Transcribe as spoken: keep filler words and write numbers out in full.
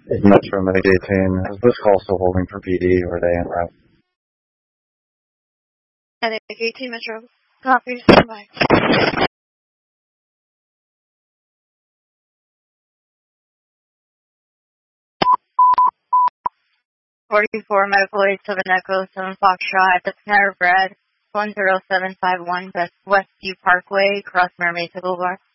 Is Metro Medic eighteen, is this call still holding for P D or are they en route? Medic eighteen Metro, copy, stand by. forty-four Medical eight seven Echo seven Foxtrot at the Panera Bread one zero seven five one West Westview Parkway, across Mermaid Boulevard.